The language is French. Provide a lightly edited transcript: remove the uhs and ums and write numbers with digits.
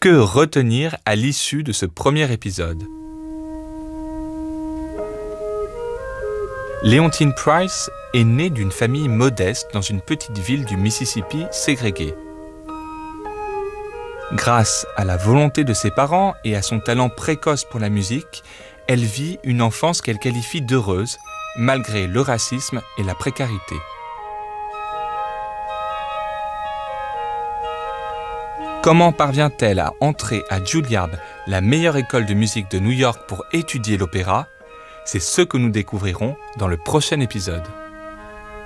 Que retenir à l'issue de ce premier épisode? Leontine Price est née d'une famille modeste dans une petite ville du Mississippi ségrégée. Grâce à la volonté de ses parents et à son talent précoce pour la musique, elle vit une enfance qu'elle qualifie d'heureuse, malgré le racisme et la précarité. Comment parvient-elle à entrer à Juilliard, la meilleure école de musique de New York pour étudier l'opéra? C'est ce que nous découvrirons dans le prochain épisode.